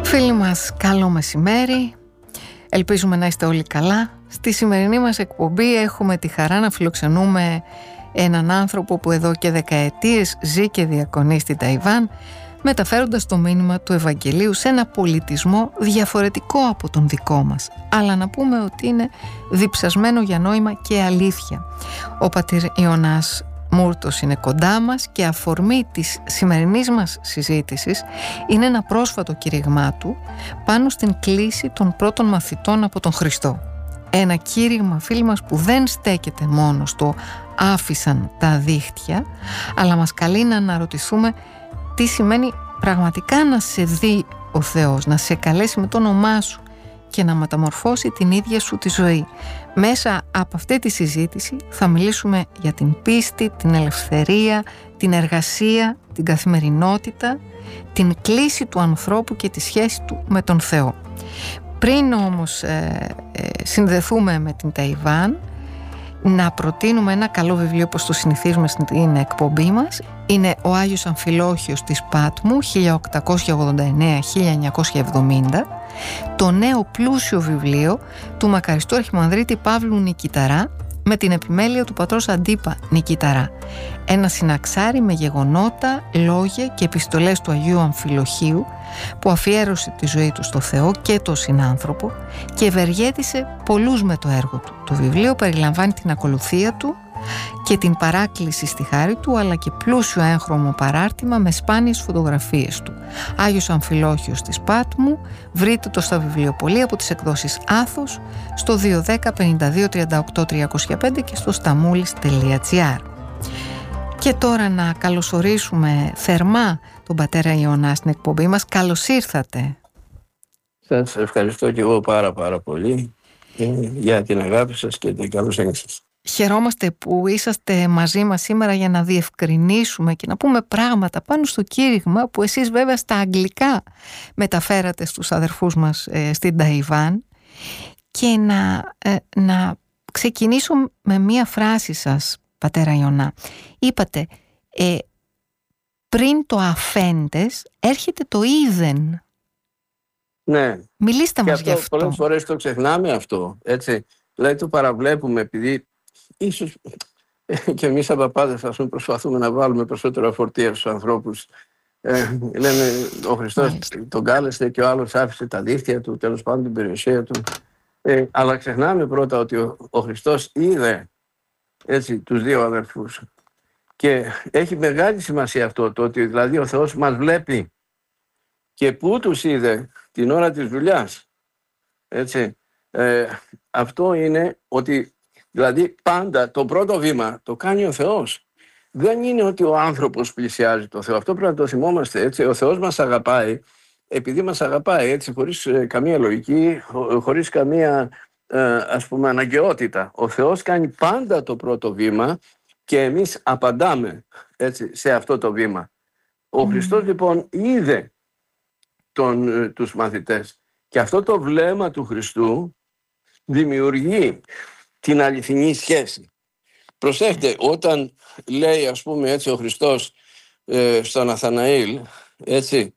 Φίλοι μας, καλό μεσημέρι. Ελπίζουμε να είστε όλοι καλά. Στη σημερινή μας εκπομπή έχουμε τη χαρά να φιλοξενούμε έναν άνθρωπο που εδώ και δεκαετίες ζει και διακονεί στη Ταϊβάν, μεταφέροντας το μήνυμα του Ευαγγελίου σε ένα πολιτισμό διαφορετικό από τον δικό μας, αλλά να πούμε ότι είναι διψασμένο για νόημα και αλήθεια. Ο πατήρ Ιωνάς Μούρτος είναι κοντά μας και αφορμή της σημερινής μας συζήτησης είναι ένα πρόσφατο κήρυγμά του πάνω στην κλήση των πρώτων μαθητών από τον Χριστό. Ένα κήρυγμα, φίλοι μας, που δεν στέκεται μόνο στο άφησαν τα δίχτυα, αλλά μας καλεί να αναρωτηθούμε τι σημαίνει πραγματικά να σε δει ο Θεός, να σε καλέσει με το όνομά σου και να μεταμορφώσει την ίδια σου τη ζωή. Μέσα από αυτή τη συζήτηση θα μιλήσουμε για την πίστη, την ελευθερία, την εργασία, την καθημερινότητα, την κλίση του ανθρώπου και τη σχέση του με τον Θεό. Πριν όμως συνδεθούμε με την Ταϊβάν, να προτείνουμε ένα καλό βιβλίο όπως το συνηθίζουμε στην εκπομπή μας. Είναι ο Άγιος Αμφιλόχιος της Πάτμου 1889-1970, το νέο πλούσιο βιβλίο του μακαριστού Αρχιμανδρίτη Παύλου Νικηταρά με την επιμέλεια του πατρός Αντίπα Νικηταρά. Ένα συναξάρι με γεγονότα, λόγια και επιστολές του Αγίου Αμφιλοχίου που αφιέρωσε τη ζωή του στο Θεό και τον συνάνθρωπο και ευεργέτησε πολλούς με το έργο του. Το βιβλίο περιλαμβάνει την ακολουθία του και την παράκληση στη χάρη του, αλλά και πλούσιο έγχρωμο παράρτημα με σπάνιες φωτογραφίες του. Άγιος Αμφιλόχιος της Πάτμου, βρείτε το στα βιβλιοπωλεία από τις εκδόσεις Άθος στο 210 52 38 305 και στο stamoulis.gr. Και τώρα να καλωσορίσουμε θερμά τον πατέρα Ιωνά στην εκπομπή μας. Καλώς ήρθατε. Σας ευχαριστώ και εγώ πάρα πολύ για την αγάπη σας και την καλοσύνη σας. Χαιρόμαστε που είσαστε μαζί μας σήμερα για να διευκρινίσουμε και να πούμε πράγματα πάνω στο κήρυγμα που εσείς βέβαια στα αγγλικά μεταφέρατε στους αδερφούς μας στην Ταϊβάν. Και να ξεκινήσω με μία φράση σας, πατέρα Ιωνά. Είπατε, πριν το αφέντες έρχεται το είδεν. Ναι. Μιλήστε μας γι' αυτό. Πολλές φορές το ξεχνάμε αυτό, έτσι. Δηλαδή το παραβλέπουμε επειδή ίσως και εμείς σαν παπάδες προσπαθούμε να βάλουμε περισσότερο φορτία στους ανθρώπους. Λέμε ο Χριστός τον κάλεσε και ο άλλος άφησε τα δίχτυα του, τέλος πάντων την περιουσία του. Αλλά ξεχνάμε πρώτα ότι ο Χριστός είδε, έτσι, τους δύο αδερφούς. Και έχει μεγάλη σημασία αυτό, το ότι δηλαδή ο Θεός μας βλέπει. Και πού τους είδε? Την ώρα της δουλειάς. Έτσι. Αυτό είναι ότι δηλαδή πάντα το πρώτο βήμα το κάνει ο Θεός. Δεν είναι ότι ο άνθρωπος πλησιάζει το Θεό. Αυτό πρέπει να το θυμόμαστε. Έτσι. Ο Θεός μας αγαπάει επειδή μας αγαπάει, έτσι, χωρίς καμία λογική, χωρίς καμία αναγκαιότητα. Ο Θεός κάνει πάντα το πρώτο βήμα και εμείς απαντάμε, έτσι, σε αυτό το βήμα. Ο Χριστός λοιπόν είδε τους μαθητές και αυτό το βλέμμα του Χριστού δημιουργεί την αληθινή σχέση. Προσέχτε, όταν λέει, ας πούμε, έτσι, ο Χριστός στον Ναθαναήλ, έτσι,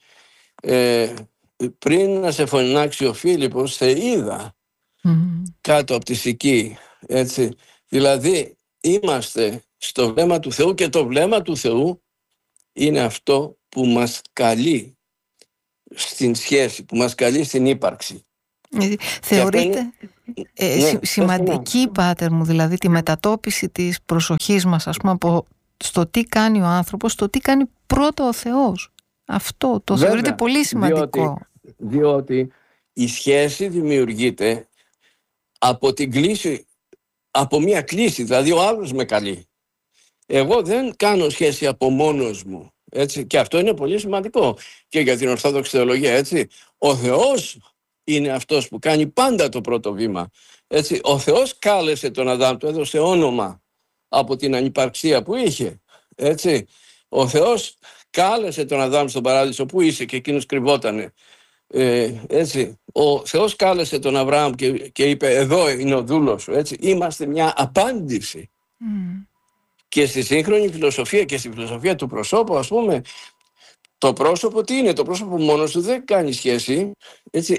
πριν να σε φωνάξει ο Φίλιππος, σε είδα κάτω από τη Σική, έτσι. Δηλαδή είμαστε στο βλέμμα του Θεού και το βλέμμα του Θεού είναι αυτό που μας καλεί στην σχέση, που μας καλεί στην ύπαρξη. Θεωρείτε σημαντική, πάτερ μου, δηλαδή τη μετατόπιση της προσοχής μας, ας πούμε, από στο τι κάνει ο άνθρωπος, στο τι κάνει πρώτα ο Θεός. Αυτό το βέβαια, θεωρείτε πολύ σημαντικό. Διότι η σχέση δημιουργείται από την κλίση, από μια κλίση, δηλαδή ο άλλος με καλεί. Εγώ δεν κάνω σχέση από μόνος μου, έτσι, και αυτό είναι πολύ σημαντικό και για την Ορθόδοξη θεολογία, έτσι. Ο Θεός είναι αυτός που κάνει πάντα το πρώτο βήμα, έτσι. Ο Θεός κάλεσε τον Αδάμ, του έδωσε όνομα από την ανυπαρξία που είχε, έτσι. Ο Θεός κάλεσε τον Αδάμ στον παράδεισο που είσαι και εκείνος κρυβότανε, έτσι. Ο Θεός κάλεσε τον Αβραάμ και είπε εδώ είναι ο δούλος σου, έτσι. Είμαστε μια απάντηση. Και στη σύγχρονη φιλοσοφία και στη φιλοσοφία του προσώπου, ας πούμε, Το πρόσωπο τι είναι? Το πρόσωπο μόνος του δεν κάνει σχέση. Έτσι,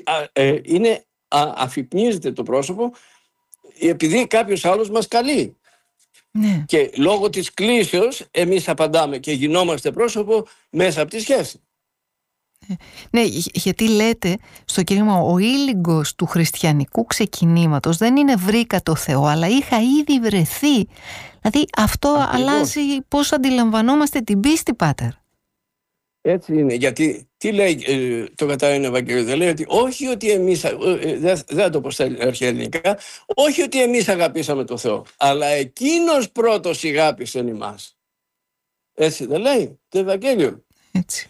αφυπνίζεται το πρόσωπο επειδή κάποιος άλλος μας καλεί. Ναι. Και λόγω της κλίσεως εμείς απαντάμε και γινόμαστε πρόσωπο μέσα από τη σχέση. Ναι, γιατί λέτε στο κήρυγμα ο ήλιγκος του χριστιανικού ξεκινήματος δεν είναι βρήκα το Θεό, αλλά είχα ήδη βρεθεί. Δηλαδή αυτό ακριβώς αλλάζει πώς αντιλαμβανόμαστε την πίστη, Πάτερ. Έτσι είναι, γιατί τι λέει το Κατάριο Ευαγγέλιο? Δεν λέει ότι όχι ότι εμείς, δεν θα το πω στα αρχαία ελληνικά, όχι ότι εμείς αγαπήσαμε το Θεό, αλλά εκείνος πρώτος αγάπησε εμάς. Έτσι δεν λέει το Ευαγγέλιο? Έτσι.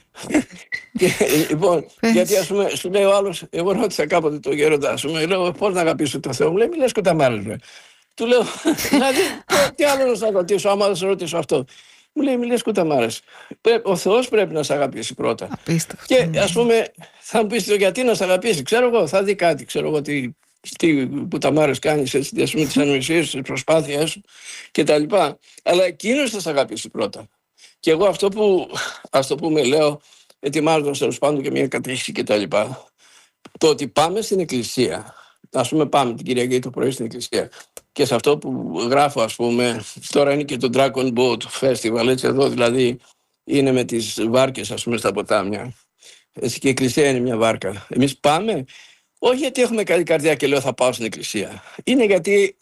Λοιπόν, γιατί ας πούμε, σου λέει ο άλλος, εγώ ρώτησα κάποτε τον γέροντα, λέω πώς να αγαπήσω το Θεό? Μου λέει, μη λες κοταμάρες. Του λέω, δηλαδή, τι άλλο να σε ρωτήσω, άμα δεν σε ρωτήσω αυτό? Μου λέει, μη λες κοταμάρες. Ο Θεός πρέπει να σε αγαπήσει πρώτα. Απίστευτο. Και ας πούμε, θα μου πεις γιατί να σε αγαπήσει? Ξέρω εγώ, θα δει κάτι, ξέρω εγώ τι κουταμάρες κάνεις, έτσι, ας πούμε, τις ανοησίες, τις προσπάθειές σου κτλ. Αλλά εκείνος θα σε αγαπήσει πρώτα. Και εγώ αυτό που, ας το πούμε, λέω, ετοιμάζοντας τέλος πάντων και μια κατήχηση κτλ. Το ότι πάμε στην εκκλησία, ας πούμε, πάμε την Κυριακή το πρωί στην εκκλησία, και σε αυτό που γράφω, ας πούμε, τώρα είναι και το Dragon Boat Festival, έτσι, εδώ δηλαδή είναι με τις βάρκες, ας πούμε, στα ποτάμια. Έτσι, και η εκκλησία είναι μια βάρκα. Εμείς πάμε, όχι γιατί έχουμε καλή καρδιά και λέω θα πάω στην εκκλησία. Είναι γιατί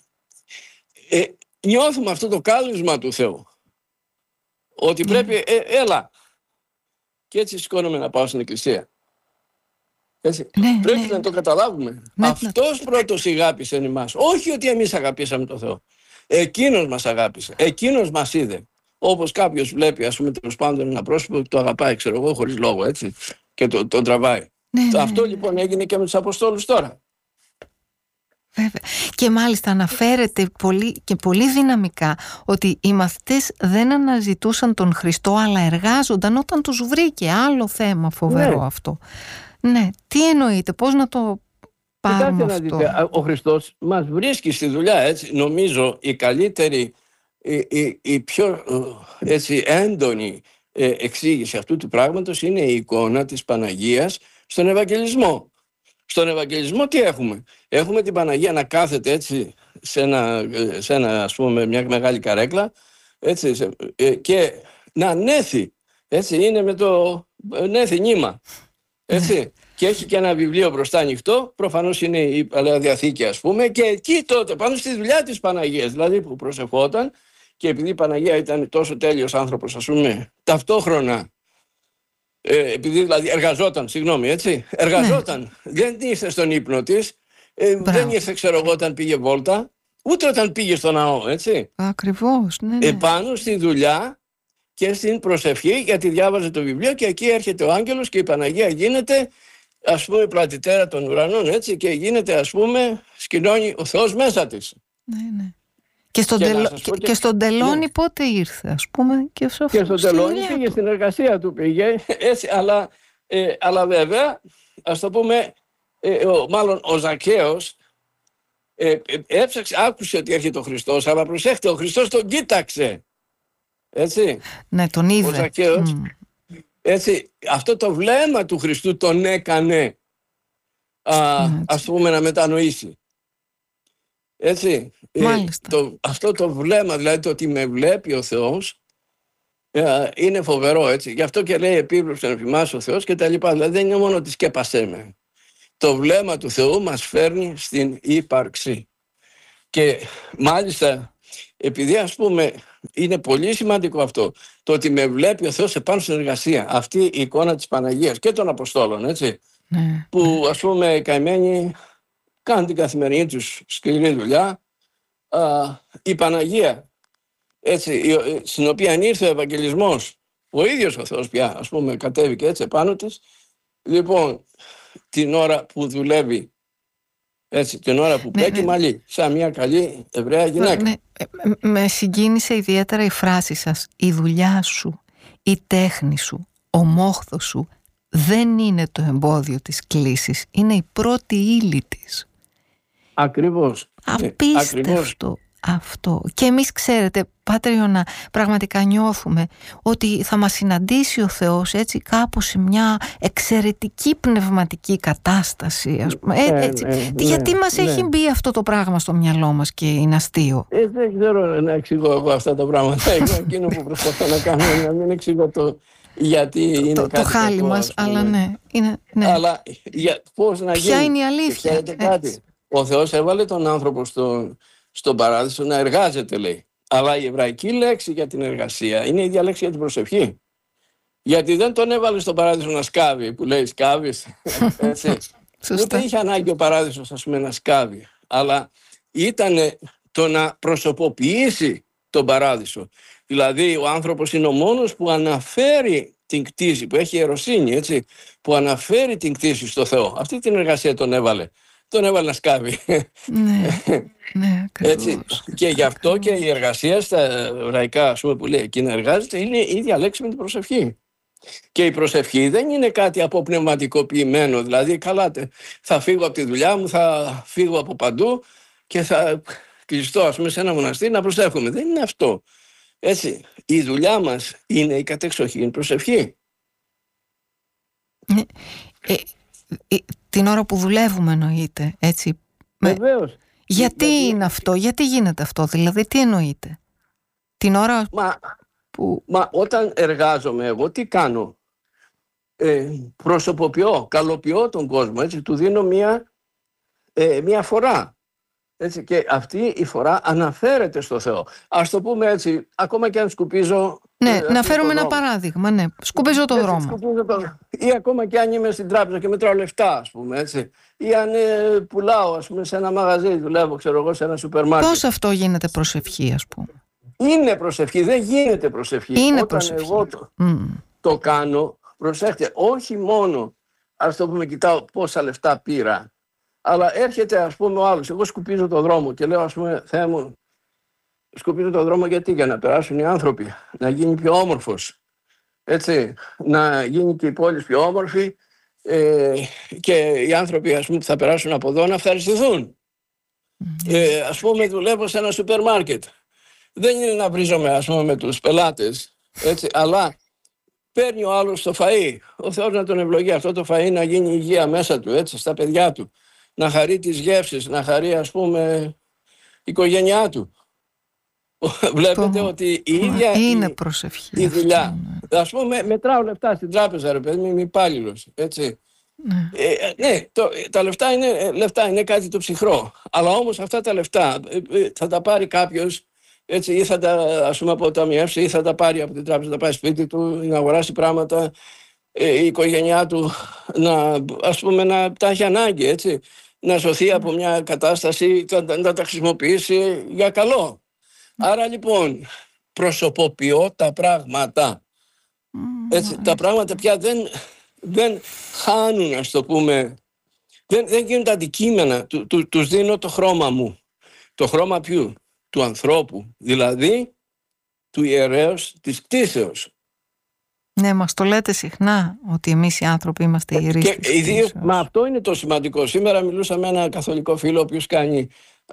νιώθουμε αυτό το κάλεσμα του Θεού. Ότι πρέπει, έλα. Και έτσι σηκώνομαι να πάω στην εκκλησία. Έτσι. Πρέπει να το καταλάβουμε. Αυτός πρώτος αγάπησε εμάς. Όχι ότι εμείς αγαπήσαμε τον Θεό. Εκείνος μας αγάπησε. Εκείνος μας είδε. Όπως κάποιος βλέπει, ας πούμε, τέλος πάντων ένα πρόσωπο που το αγαπάει, ξέρω εγώ, χωρίς λόγο, έτσι. Και τον τραβάει. Αυτό λοιπόν έγινε και με τους Αποστόλους τώρα. Βέβαια. Και μάλιστα αναφέρεται πολύ δυναμικά ότι οι μαθητές δεν αναζητούσαν τον Χριστό, αλλά εργάζονταν όταν τους βρήκε. Άλλο θέμα φοβερό αυτό. Ναι, τι εννοείται, πώς να το πάρουμε αυτό? Δείτε, ο Χριστός μας βρίσκει στη δουλειά, έτσι. Νομίζω η καλύτερη, η πιο έτσι, έντονη εξήγηση αυτού του πράγματος είναι η εικόνα της Παναγίας στον Ευαγγελισμό. Στον Ευαγγελισμό τι έχουμε? Έχουμε την Παναγία να κάθεται έτσι σε ένα ας πούμε, μια μεγάλη καρέκλα, έτσι, και να ανέθει, έτσι, είναι με το νέθι νήμα, έτσι, και έχει και ένα βιβλίο μπροστά ανοιχτό, προφανώς είναι η Παλαιά Διαθήκη, ας πούμε, και εκεί τότε πάνω στη δουλειά της Παναγίας, δηλαδή που προσευχόταν, και επειδή η Παναγία ήταν τόσο τέλειος άνθρωπος, ας πούμε, ταυτόχρονα, επειδή δηλαδή εργαζόταν, εργαζόταν, δεν ήρθε στον ύπνο της, δεν ήρθε, ξέρω εγώ, όταν πήγε βόλτα, ούτε όταν πήγε στο ναό, έτσι. Ακριβώς, ναι. Επάνω στη δουλειά και στην προσευχή, γιατί διάβαζε το βιβλίο και εκεί έρχεται ο άγγελος και η Παναγία γίνεται, ας πούμε, πλατητέρα των ουρανών, έτσι, και γίνεται, ας πούμε, σκηνώνει ο Θεός μέσα της. Ναι. Και στον τελώνι πότε ήρθε, ας πούμε, και στον τελώνι πήγε στην εργασία του, πήγε, έτσι, αλλά βέβαια, ας το πούμε, μάλλον ο Ζακκαίος έψαξε, άκουσε ότι έρχεται ο Χριστός, αλλά προσέχτε, ο Χριστός τον κοίταξε, έτσι. Ναι, τον είδε. Ο Ζακκαίος, έτσι, αυτό το βλέμμα του Χριστού τον έκανε, ας πούμε, να μετανοήσει. Έτσι, αυτό το βλέμμα, δηλαδή το ότι με βλέπει ο Θεός, είναι φοβερό, έτσι. Γι' αυτό και λέει επίβλεψε να θυμάσαι ο Θεός και τα λοιπά. Δηλαδή δεν είναι μόνο ότι σκέπασέ με. Το βλέμμα του Θεού μας φέρνει στην ύπαρξη. Και μάλιστα, επειδή ας πούμε είναι πολύ σημαντικό αυτό, το ότι με βλέπει ο Θεός επάνω στην εργασία, αυτή η εικόνα της Παναγίας και των Αποστόλων, έτσι, που ας πούμε οι καημένοι κάνουν την καθημερινή τους σκληρή δουλειά, η Παναγία, έτσι, στην οποία ήρθε ο Ευαγγελισμός, ο ίδιος ο Θεός πια, ας πούμε, κατέβηκε έτσι επάνω της, λοιπόν, την ώρα που δουλεύει, έτσι, την ώρα που παίκει μαλλί, σαν μια καλή Εβραία γυναίκα. Με συγκίνησε ιδιαίτερα η φράση σας, η δουλειά σου, η τέχνη σου, ο μόχθος σου δεν είναι το εμπόδιο της κλίσης, είναι η πρώτη ύλη της. Ακριβώς. Απίστευτο. αυτό. Και εμείς, ξέρετε, Πάτερ Ιωνά, πραγματικά νιώθουμε ότι θα μας συναντήσει ο Θεός έτσι κάπως σε μια εξαιρετική πνευματική κατάσταση, ας πούμε. Γιατί μας έχει μπει αυτό το πράγμα στο μυαλό μας και είναι αστείο? Δεν ξέρω να εξηγώ εγώ αυτά τα πράγματα. Εκείνο που προσπαθώ να κάνω είναι να μην εξηγώ το γιατί είναι κάτι το χάλι μας, αλλά ναι. Αλλά πώς να γίνει? Ποια είναι η αλήθεια? Κάτι. Ο Θεός έβαλε τον άνθρωπο στον παράδεισο να εργάζεται, λέει. Αλλά η εβραϊκή λέξη για την εργασία είναι η ίδια λέξη για την προσευχή. Γιατί δεν τον έβαλε στον παράδεισο να σκάβει, που λέει σκάβεις. Ούτε είχε ανάγκη ο παράδεισος, ας πούμε, να σκάβει. Αλλά ήταν το να προσωποποιήσει τον παράδεισο. Δηλαδή ο άνθρωπος είναι ο μόνος που αναφέρει την κτήση, που έχει ιεροσύνη, έτσι, που αναφέρει την κτήση στο Θεό. Αυτή την εργασία τον έβαλε. Τον έβαλε να σκάβει. Ναι, έτσι. Και γι' αυτό και η εργασία στα εβραϊκά, ας πούμε, που λέει εκεί να εργάζεται, είναι η ίδια λέξη με την προσευχή. Και η προσευχή δεν είναι κάτι αποπνευματικοποιημένο. Δηλαδή, καλά, θα φύγω από τη δουλειά μου, θα φύγω από παντού και θα κλειστώ, ας πούμε, σε ένα μοναστήρι να προσεύχομαι. Δεν είναι αυτό. Έτσι. Η δουλειά μας είναι η κατεξοχήν προσευχή. Την ώρα που δουλεύουμε, εννοείται, έτσι. Βεβαίως. Γιατί είναι αυτό, γιατί γίνεται αυτό, δηλαδή τι εννοείται? Την ώρα Μα όταν εργάζομαι εγώ τι κάνω? Προσωποποιώ, καλοποιώ τον κόσμο, έτσι, του δίνω μία φορά. Έτσι, και αυτή η φορά αναφέρεται στο Θεό. Ας το πούμε έτσι, ακόμα και αν σκουπίζω... Ναι, να φέρουμε ένα παράδειγμα, ναι. Σκουπίζω το δρόμο. Ή ακόμα και αν είμαι στην τράπεζα και μετράω λεφτά, ας πούμε, έτσι. Ή αν πουλάω, ας πούμε, σε ένα μαγαζί, δουλεύω, ξέρω εγώ, σε ένα σούπερ μάρκετ. Πώς αυτό γίνεται προσευχή, ας πούμε? Είναι προσευχή, δεν γίνεται προσευχή. Είναι Όταν προσευχή. εγώ το κάνω, προσέχτε, όχι μόνο, ας το πούμε, κοιτάω πόσα λεφτά πήρα, αλλά έρχεται, ας πούμε, ο άλλος. Εγώ σκουπίζω το δρόμο και λέω, ας πούμε, Θεέ μου, σκουπίζω το δρόμο γιατί? Για να περάσουν οι άνθρωποι, να γίνει πιο όμορφος. Έτσι, να γίνει και η πόλη πιο όμορφη και οι άνθρωποι, ας πούμε, που θα περάσουν από εδώ να ευχαριστηθούν. Ας πούμε, δουλεύω σε ένα σούπερ μάρκετ. Δεν είναι να βρίζομαι, ας πούμε, με τους πελάτες, έτσι, αλλά παίρνει ο άλλος το φαΐ. Ο Θεός να τον ευλογεί αυτό το φαΐ, να γίνει υγεία μέσα του, έτσι, στα παιδιά του. Να χαρεί τις γεύσεις, να χαρεί, ας πούμε, η οικογένειά του. Βλέπετε ότι η ίδια είναι προσευχή η δουλειά. Ας πούμε, μετράω λεφτά στην τράπεζα, ρε παιδί μου, είμαι υπάλληλος, έτσι. Ναι, τα λεφτά είναι κάτι το ψυχρό. Αλλά όμως αυτά τα λεφτά θα τα πάρει κάποιος, έτσι, ή θα τα, ας πούμε, αποταμιεύσει, ή θα τα πάρει από την τράπεζα, θα πάει σπίτι του, να αγοράσει πράγματα, η οικογένειά του ας πούμε, να τα έχει ανάγκη, έτσι, να σωθεί από μια κατάσταση, να τα χρησιμοποιήσει για καλό. Άρα λοιπόν προσωποποιώ τα πράγματα. Έτσι, τα πράγματα πια δεν χάνουν, ας το πούμε, δεν γίνονται αντικείμενα, τους δίνω το χρώμα μου. Το χρώμα ποιου? Του ανθρώπου, δηλαδή του ιερέως της κτήσεως. Ναι, μας το λέτε συχνά ότι εμείς οι άνθρωποι είμαστε ιερείς της κτήσεως. Μα αυτό είναι το σημαντικό. Σήμερα μιλούσα με ένα καθολικό φίλο ο οποίος κάνει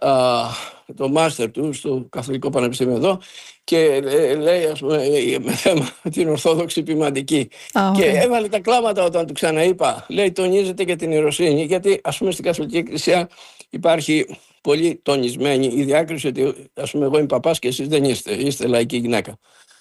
το μάστερ του στο Καθολικό Πανεπιστήμιο εδώ και λέει, ας πούμε, με θέμα την Ορθόδοξη Ποιμαντική. Και έβαλε τα κλάματα όταν του ξαναείπα. Λέει, τονίζεται και την ιεροσύνη, γιατί, ας πούμε, στην Καθολική Εκκλησία υπάρχει πολύ τονισμένη η διάκριση ότι, ας πούμε, εγώ είμαι παπάς και εσείς δεν είστε λαϊκή γυναίκα.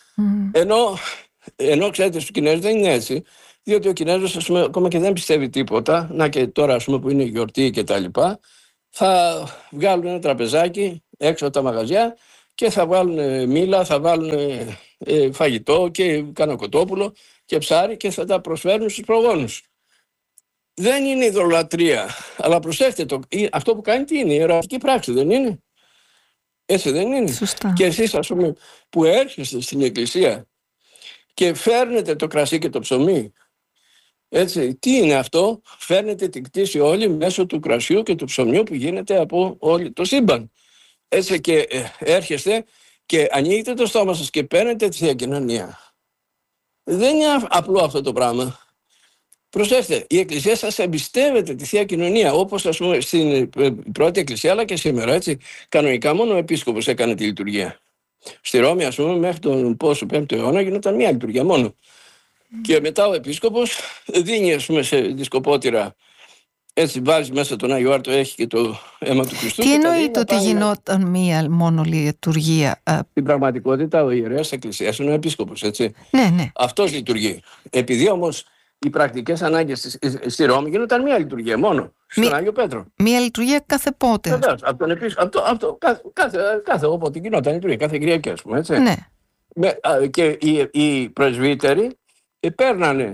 Ενώ ξέρετε, στους Κινέζους δεν είναι έτσι, διότι ο Κινέζος, ας πούμε, ακόμα και δεν πιστεύει τίποτα, να και τώρα, ας πούμε, που είναι γιορτή και τα λοιπά, θα βγάλουν ένα τραπεζάκι έξω από τα μαγαζιά και θα βάλουν μήλα, θα βάλουν φαγητό και κάνα κοτόπουλο και ψάρι και θα τα προσφέρουν στους προγόνους. Δεν είναι ειδωλατρία, αλλά προσέχτε, αυτό που κάνει τι είναι? Η ερωτική πράξη, δεν είναι? Έτσι δεν είναι? Σωστά. Και εσείς, ας πούμε, που έρχεστε στην εκκλησία και φέρνετε το κρασί και το ψωμί, έτσι, τι είναι αυτό? Φέρνετε την κτήση όλη μέσω του κρασιού και του ψωμιού που γίνεται από όλο το σύμπαν. Έτσι, και έρχεστε και ανοίγετε το στόμα σας και παίρνετε τη Θεία Κοινωνία. Δεν είναι απλό αυτό το πράγμα. Προσέξτε, η Εκκλησία σας εμπιστεύεται τη Θεία Κοινωνία, όπως ας πούμε στην πρώτη Εκκλησία, αλλά και σήμερα, έτσι. Κανονικά μόνο ο Επίσκοπος έκανε τη λειτουργία. Στη Ρώμη, ας πούμε, μέχρι τον 5ο αιώνα γινόταν μία λειτουργία μόνο. Και μετά ο Επίσκοπος δίνει, ας πούμε, σε δισκοπότηρα, έτσι βάζει μέσα τον Άγιο Άρτο, έχει και το αίμα του Χριστού. Τι εννοείται ότι γινόταν μία μόνο λειτουργία? Στην πραγματικότητα ο ιερέας της Εκκλησίας είναι ο Επίσκοπος, έτσι. Ναι. Αυτός λειτουργεί. Επειδή όμως οι πρακτικές ανάγκες στη Ρώμη γίνονταν μία λειτουργία μόνο, στον Άγιο Πέτρο. Μία λειτουργία κάθε πότε? Βεβαίως, από τον Επίσκοπο, κάθε όποτε γινόταν λειτουργία, κάθε Κυριακή, ας πούμε, έτσι. Ναι. Και οι πρεσβύτεροι παίρνανε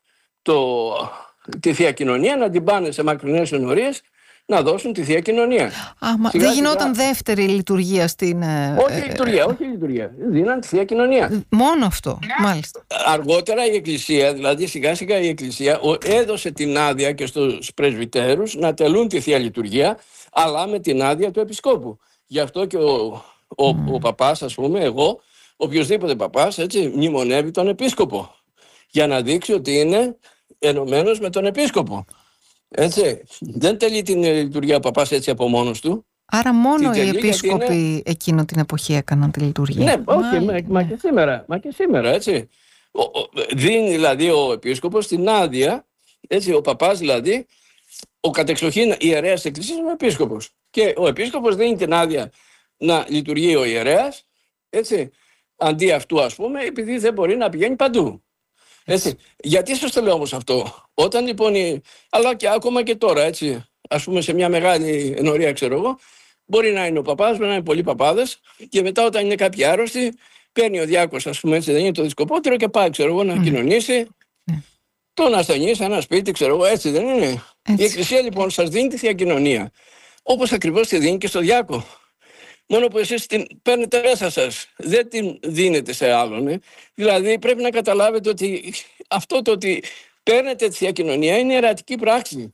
τη Θεία Κοινωνία, να την πάνε σε μακρινές ενορίες, να δώσουν τη Θεία Κοινωνία. Δεν γινόταν δεύτερη λιτουργία στην... Όχι λειτουργία. Δίναν τη Θεία Κοινωνία. Μόνο αυτό, μάλιστα. Αργότερα η Εκκλησία, δηλαδή σιγά σιγά η Εκκλησία έδωσε την άδεια και στους πρεσβυτέρους να τελούν τη Θεία Λειτουργία, αλλά με την άδεια του Επισκόπου. Γι' αυτό και ο παπάς, ας πούμε, εγώ, οποιοδήποτε παπάς, έτσι, μνημονεύει τον Επίσκοπο, για να δείξει ότι είναι ενωμένος με τον Επίσκοπο. Έτσι. Δεν τελεί την λειτουργία ο παπάς έτσι από μόνος του. Άρα μόνο οι επίσκοποι εκείνο την εποχή έκαναν τη λειτουργία. Ναι, όχι, μα και σήμερα, έτσι. Δίνει δηλαδή ο Επίσκοπος την άδεια, έτσι, ο παπάς δηλαδή, ο κατεξοχήν ιερέας της Εκκλησίας είναι ο Επίσκοπος. Και ο Επίσκοπος δίνει την άδεια να λειτουργεί ο ιερέας, έτσι, αντί αυτού, ας πούμε, επειδή δεν μπορεί να πηγαίνει παντού. Έτσι. Γιατί σας το λέω όμως αυτό? Όταν λοιπόν, αλλά και ακόμα και τώρα, έτσι, ας πούμε σε μια μεγάλη ενορία, ξέρω εγώ, μπορεί να είναι ο παπάς, μπορεί να είναι πολλοί παπάδες, και μετά όταν είναι κάποιοι άρρωστοι, παίρνει ο διάκος, ας πούμε, έτσι, δεν είναι το δισκοπότερο, και πάει, ξέρω εγώ, να κοινωνήσει τον ασθενή σε ένα σπίτι, ξέρω εγώ, έτσι δεν είναι? Η Εκκλησία λοιπόν σας δίνει τη Θεία Κοινωνία, όπως ακριβώς τη δίνει και στο διάκο. Μόνο που εσείς την παίρνετε μέσα σας, δεν την δίνετε σε άλλον. Δηλαδή πρέπει να καταλάβετε ότι αυτό το ότι παίρνετε τη Θεία Κοινωνία είναι ιερατική πράξη.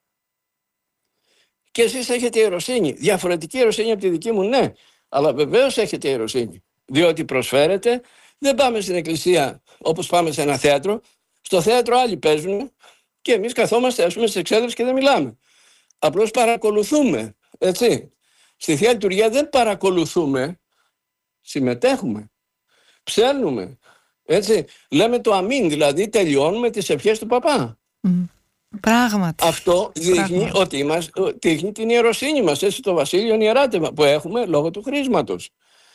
Και εσείς έχετε ιεροσύνη. Διαφορετική ιεροσύνη από τη δική μου, ναι. Αλλά βεβαίως έχετε ιεροσύνη. Διότι προσφέρετε, δεν πάμε στην εκκλησία όπως πάμε σε ένα θέατρο. Στο θέατρο άλλοι παίζουν και εμείς καθόμαστε, ας πούμε, στις εξέδρες και δεν μιλάμε. Απλώς παρακολουθούμε, έτσι. Στη Θεία Λειτουργία δεν παρακολουθούμε, συμμετέχουμε, ψέλνουμε, έτσι. Λέμε το αμήν, δηλαδή τελειώνουμε τις ευχές του παπά. Πράγματι. Αυτό δείχνει ότι δείχνει την ιεροσύνη μας, έτσι, το βασίλειο ιεράτευμα που έχουμε λόγω του χρήσματος.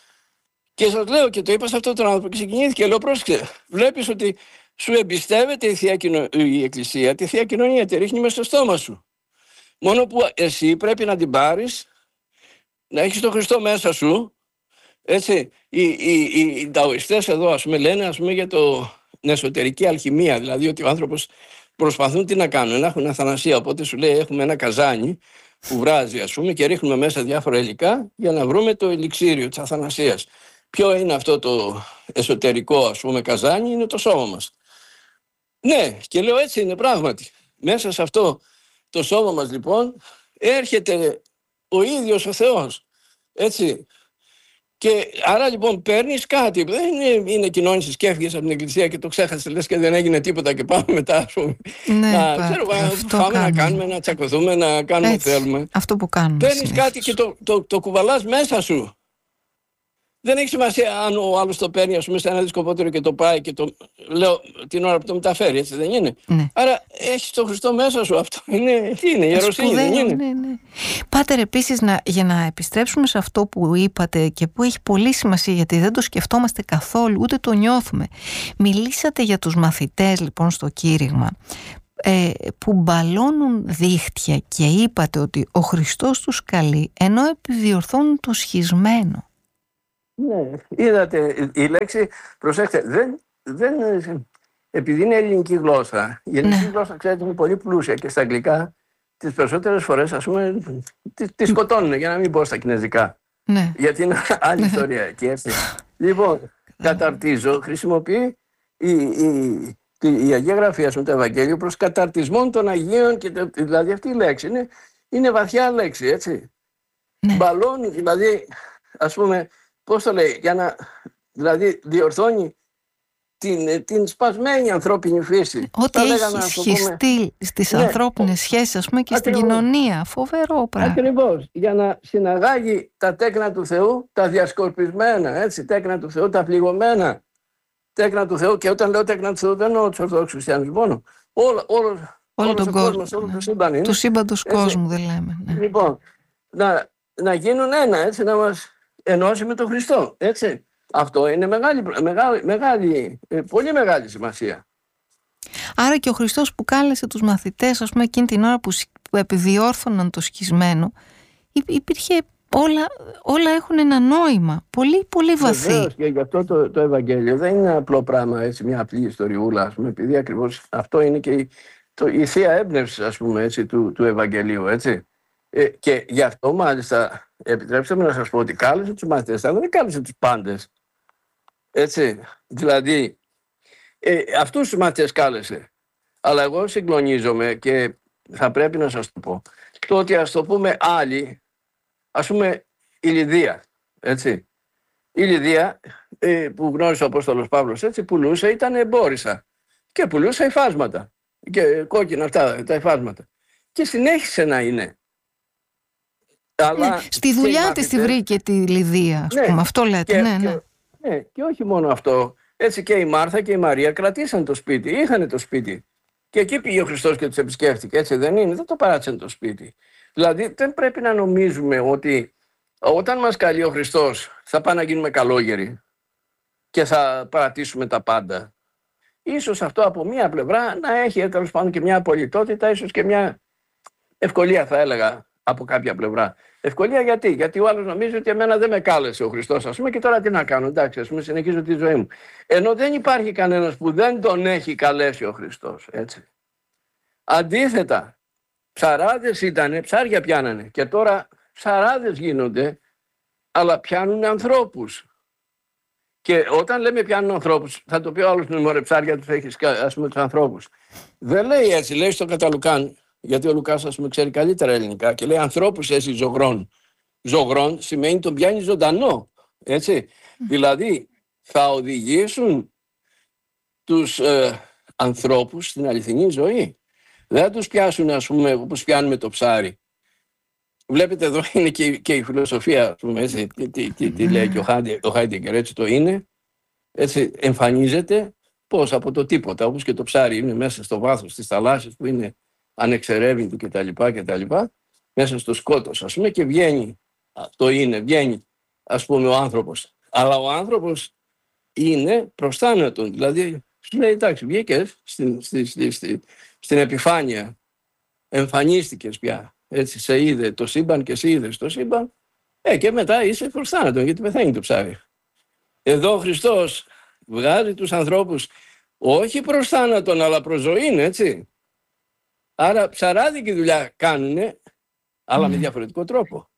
Και σας λέω, και το είπα σε αυτόν τον άνθρωπο και ξεκινήθηκε, λέω, πρόσεξε, βλέπεις ότι σου εμπιστεύεται η Εκκλησία, τη Θεία Κοινωνία, τη ρίχνει μες στο στόμα σου. Μόνο που εσύ πρέπει να την πάρεις, να έχεις τον Χριστό μέσα σου, έτσι. Οι ταοιστές εδώ, ας πούμε, λένε, ας πούμε, για την εσωτερική αλχημία, δηλαδή ότι ο άνθρωπος προσπαθούν τι να κάνουν, να έχουν αθανασία, οπότε σου λέει έχουμε ένα καζάνι που βράζει, ας πούμε, και ρίχνουμε μέσα διάφορα υλικά για να βρούμε το ελιξίριο της αθανασίας. Ποιο είναι αυτό το εσωτερικό, ας πούμε, καζάνι? Είναι το σώμα μας. Ναι, και λέω έτσι είναι πράγματι. Μέσα σε αυτό το σώμα μας λοιπόν έρχεται ο ίδιος ο Θεός, έτσι. Και άρα λοιπόν παίρνεις κάτι, δεν είναι κοινώνησης και έφυγες από την Εκκλησία και το ξέχασες, λες και δεν έγινε τίποτα και πάμε μετά, ας πούμε. Ναι, πάμε να κάνουμε, να τσακωθούμε, να κάνουμε ό,τι θέλουμε. Αυτό που κάνουμε. Παίρνεις κάτι και το κουβαλάς μέσα σου. Δεν έχει σημασία αν ο άλλος το παίρνει, ας πούμε, σε ένα δισκοπότερο και το πάει και το λέω την ώρα που το μεταφέρει, έτσι δεν είναι? Ναι. Άρα έχεις τον Χριστό μέσα σου. Αυτό είναι, τι είναι, ιεροσύνη, δεν είναι? Ναι. Πάτερ, επίσης, για να επιστρέψουμε σε αυτό που είπατε και που έχει πολύ σημασία, γιατί δεν το σκεφτόμαστε καθόλου, ούτε το νιώθουμε. Μιλήσατε για τους μαθητές λοιπόν στο κήρυγμα, που μπαλώνουν δίχτυα, και είπατε ότι ο Χριστός τους καλεί ενώ επιδιορθώνουν το σχισμένο. Ναι, είδατε η λέξη, προσέξτε, επειδή είναι ελληνική γλώσσα, η ελληνική γλώσσα, ξέρετε, είναι πολύ πλούσια και στα αγγλικά τις περισσότερες φορές, ας πούμε, τη σκοτώνουν, για να μην πω στα κινέζικα. Ναι. Γιατί είναι άλλη ιστορία εκεί, έτσι. Λοιπόν, καταρτίζω, χρησιμοποιεί η Αγία Γραφή, ας πούμε, το Ευαγγέλιο, προς καταρτισμόν των Αγίων, και δηλαδή αυτή η λέξη είναι βαθιά λέξη, έτσι. Ναι. Μπαλώνει, δηλαδή, ας πούμε, πώς το λέει, δηλαδή διορθώνει την σπασμένη ανθρώπινη φύση. Ό,τι έχει σχιστεί στις ανθρώπινες σχέσεις, ας πούμε, και ακριβώς, στην κοινωνία. Φοβερό πράγμα. Ακριβώς. Για να συναγάγει τα τέκνα του Θεού, τα διασκορπισμένα, έτσι, τέκνα του Θεού, τα πληγωμένα τέκνα του Θεού. Και όταν λέω τέκνα του Θεού, δεν εννοώ τους Ορθόδοξους Χριστιανούς μόνο. Όλο τον κόσμο. Όλο το σύμπαν είναι. Του σύμπαντος κόσμου, δεν λέμε. Ναι. Λοιπόν, να γίνουν ένα, έτσι, να μας ενώσει με τον Χριστό. Έτσι. Αυτό είναι πολύ μεγάλη σημασία. Άρα και ο Χριστός που κάλεσε τους μαθητές, ας πούμε, εκείνη την ώρα που επιδιόρθωναν το σχισμένο, υπήρχε όλα έχουν ένα νόημα πολύ πολύ βαθύ. Βεβαίως, και γι' αυτό το Ευαγγέλιο δεν είναι απλό πράγμα, έτσι, μια απλή ιστοριούλα, ας πούμε, επειδή ακριβώς αυτό είναι και η θεία έμπνευση, ας πούμε, έτσι, του Ευαγγελίου, έτσι. Και γι' αυτό μάλιστα επιτρέψτε μου να σας πω ότι κάλεσε τους μαθητές, αλλά δεν κάλεσε τους πάντες. Έτσι, δηλαδή αυτούς τους μαθητές κάλεσε. Αλλά εγώ συγκλονίζομαι και θα πρέπει να σας το πω. Το ότι ας το πούμε άλλοι, ας πούμε η Λιδία, έτσι. Η Λιδία που γνώρισε ο Απόστολος Παύλος, έτσι, πουλούσε, ήταν εμπόρισα και πουλούσε υφάσματα και κόκκινα αυτά τα υφάσματα. Και συνέχισε να είναι. Αλλά στη δουλειά της τη βρήκε τη Λιδία, ας πούμε, αυτό λέτε. Ναι, και όχι μόνο αυτό. Έτσι και η Μάρθα και η Μαρία κρατήσαν το σπίτι, είχαν το σπίτι. Και εκεί πήγε ο Χριστός και τους επισκέφτηκε, έτσι δεν είναι, δεν το παράτησαν το σπίτι. Δηλαδή δεν πρέπει να νομίζουμε ότι όταν μας καλεί ο Χριστός θα πάμε να γίνουμε καλόγεροι και θα παρατήσουμε τα πάντα. Ίσως αυτό από μία πλευρά να έχει τέλος πάντων και μια απολυτότητα, ίσως και μια ευκολία θα έλεγα από κάποια πλευρά. Ευκολία γιατί ο άλλος νομίζει ότι εμένα δεν με κάλεσε ο Χριστός, ας πούμε, και τώρα τι να κάνω, εντάξει, ας πούμε, συνεχίζω τη ζωή μου. Ενώ δεν υπάρχει κανένας που δεν τον έχει καλέσει ο Χριστός, έτσι. Αντίθετα, ψαράδες ήτανε, ψάρια πιάνανε και τώρα ψαράδες γίνονται, αλλά πιάνουν ανθρώπους. Και όταν λέμε πιάνουν ανθρώπους, θα το πει ο άλλος, μωρέ, ψάρια τους έχεις, ας πούμε, τους ανθρώπους. Δεν λέει έτσι, λέει στο κατά Λουκάν, γιατί ο Λουκάς, ας πούμε, ξέρει καλύτερα ελληνικά και λέει ανθρώπους εσύ ζωγρών. Ζωγρών σημαίνει τον πιάνει ζωντανό, έτσι. Δηλαδή θα οδηγήσουν τους ανθρώπους στην αληθινή ζωή. Δεν θα τους πιάσουν, ας πούμε, όπως πιάνουμε το ψάρι. Βλέπετε εδώ είναι και η φιλοσοφία, ας πούμε, έτσι, τι λέει και ο Χάιντεγκερ, έτσι το είναι. Έτσι εμφανίζεται πώς από το τίποτα, όπως και το ψάρι είναι μέσα στο βάθος της θαλάσσης που είναι ανεξερεύνητο κτλ. Μέσα στο σκότος, ας πούμε, και βγαίνει, βγαίνει, ας πούμε, ο άνθρωπος. Αλλά ο άνθρωπος είναι προς θάνατον. Δηλαδή, σου λέει, εντάξει, βγήκες στην επιφάνεια, εμφανίστηκες πια, έτσι, σε είδε το σύμπαν και σε είδες το σύμπαν, και μετά είσαι προς θάνατον, γιατί πεθαίνει το ψάρι. Εδώ ο Χριστός βγάζει τους ανθρώπους όχι προς θάνατον, αλλά προς ζωήν, έτσι. Άρα ψαράδικη δουλειά κάνουνε, αλλά με διαφορετικό τρόπο.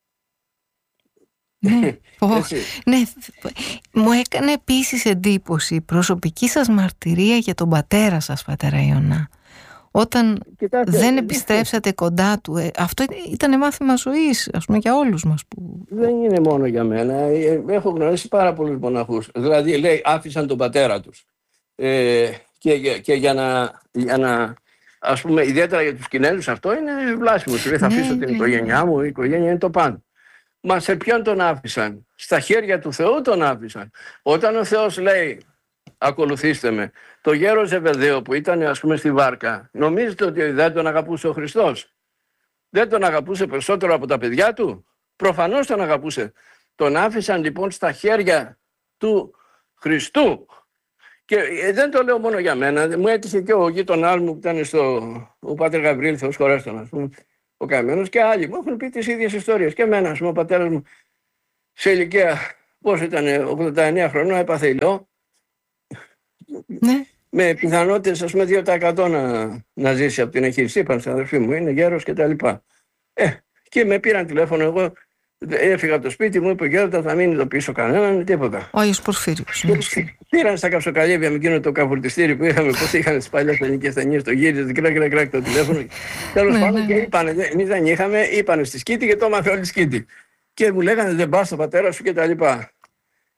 Ναι, μου έκανε επίσης εντύπωση η προσωπική σας μαρτυρία για τον πατέρα σας, πατέρα Ιωνά. Όταν δεν επιστρέψατε κοντά του, αυτό ήταν μάθημα ζωής, ας πούμε, για όλους μας. Δεν είναι μόνο για μένα. Έχω γνωρίσει πάρα πολλούς μοναχούς. Δηλαδή, λέει, άφησαν τον πατέρα τους. Και για να ας πούμε, ιδιαίτερα για τους Κινέζους αυτό είναι βλάσιμο. Θα αφήσω την οικογένειά μου, η οικογένεια είναι το πάνω. Μα σε ποιον τον άφησαν? Στα χέρια του Θεού τον άφησαν. Όταν ο Θεός λέει, ακολουθήστε με, το γέρο Ζεβεδαίο που ήταν, ας πούμε, στη βάρκα, νομίζετε ότι δεν τον αγαπούσε ο Χριστός? Δεν τον αγαπούσε περισσότερο από τα παιδιά του? Προφανώς τον αγαπούσε. Τον άφησαν λοιπόν στα χέρια του Χριστού. Και δεν το λέω μόνο για μένα, μου έτυχε και ο γείτονάς μου που ήταν ο Πάτερ Γαβρίλ, Θεός χωρέστον, ας πούμε, ο καημένος, και άλλοι μου έχουν πει τις ίδιες ιστορίες. Και εμένα, ας πούμε, ο πατέρας μου σε ηλικία, πώς ήταν, 89 χρονών, έπαθε ηλιό. Ναι. Με πιθανότητες, ας πούμε, 2% να ζήσει από την εγχείρηση. Είπαν στην αδερφή μου, είναι γέρος και τα λοιπά. Και με πήραν τηλέφωνο, εγώ έφυγα από το σπίτι μου, είπε ο γέροντα, θα μην ειδοποιήσω κανέναν, τίποτα. Ο Άγιος Πορφύριος. Πήραν στα καυσοκαλύβια με εκείνο το καφορτιστήρι που είχαμε, πώς είχαν στις παλιές ελληνικές ταινίες, το γύριζε, κρακ το τηλέφωνο. Τέλος πάντων, και είπανε, εμείς δεν είχαμε, είπανε στη Σκήτη και το έμαθε όλη Σκήτη. Και μου λέγανε, δεν πας στον πατέρα σου και τα λοιπά.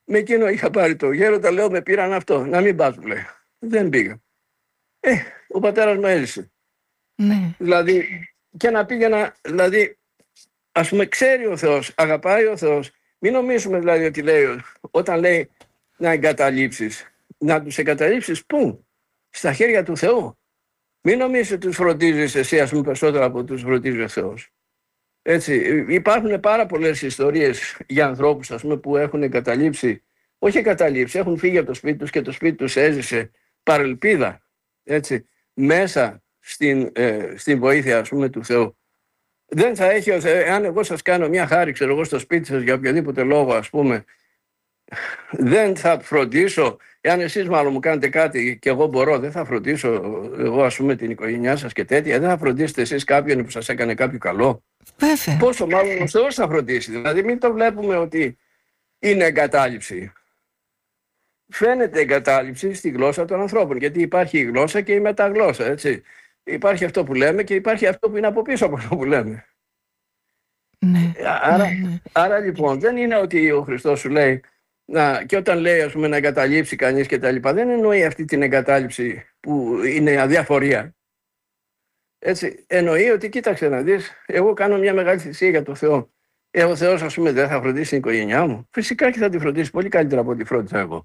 με εκείνο είχα πάρει το γέροντα, λέω με πήραν αυτό, να μην πας, μου λέει. Δεν πήγα. Ο πατέρας μου έζησε. Ναι. Δηλαδή, και να πήγαινα, δηλαδή, ας πούμε, ξέρει ο Θεός, αγαπάει ο Θεός. Μην νομίζουμε δηλαδή ότι λέει, όταν λέει να εγκαταλείψεις, να τους εγκαταλείψεις πού? Στα χέρια του Θεού. Μην νομίζεις ότι τους φροντίζεις εσύ, ας πούμε, περισσότερο από τους φροντίζει ο Θεός. Έτσι, υπάρχουν πάρα πολλές ιστορίες για ανθρώπους, ας πούμε, που έχουν εγκαταλείψει, όχι εγκαταλείψει, έχουν φύγει από το σπίτι τους και το σπίτι τους έζησε παρελπίδα, έτσι, μέσα στην βοήθεια, ας πούμε, του Θεού. Δεν θα έχει ο Θεός, αν εγώ σας κάνω μια χάρη, ξέρω εγώ, στο σπίτι σας για οποιοδήποτε λόγο, ας πούμε, δεν θα φροντίσω, εάν εσείς μάλλον μου κάνετε κάτι και εγώ μπορώ, δεν θα φροντίσω εγώ, ας πούμε, την οικογένειά σας και τέτοια, δεν θα φροντίσετε εσείς κάποιον που σας έκανε κάποιο καλό. Βέβαια. Πόσο μάλλον ο Θεός θα φροντίσει. Δηλαδή μην το βλέπουμε ότι είναι εγκατάλειψη. Φαίνεται εγκατάλειψη στη γλώσσα των ανθρώπων, γιατί υπάρχει η γλώσσα και η μεταγλώσσα, έτσι. Υπάρχει αυτό που λέμε και υπάρχει αυτό που είναι από πίσω από αυτό που λέμε. Ναι. Άρα λοιπόν δεν είναι ότι ο Χριστός σου λέει και όταν λέει, ας πούμε, να εγκαταλείψει κανείς και τα λοιπά, δεν εννοεί αυτή την εγκατάλειψη που είναι αδιαφορία. Έτσι, εννοεί ότι κοίταξε να δεις, εγώ κάνω μια μεγάλη θυσία για το Θεό. Ο Θεός, ας πούμε, δεν θα φροντίσει την οικογένειά μου? Φυσικά και θα τη φροντίσει πολύ καλύτερα από ό,τι φρόντισα εγώ.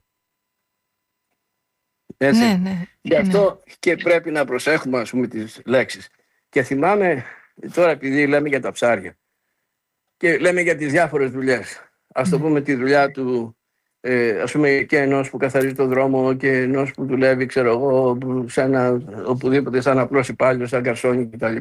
Έτσι. Ναι. Γι' αυτό και πρέπει να προσέχουμε, ας πούμε, τις λέξεις. Και θυμάμαι τώρα, επειδή λέμε για τα ψάρια και λέμε για τις διάφορες δουλειές, ας το πούμε τη δουλειά του, ας πούμε, και ενός που καθαρίζει το δρόμο και ενός που δουλεύει, ξέρω εγώ, οπουδήποτε σαν απλός υπάλληλος, σαν γκαρσόνι κτλ.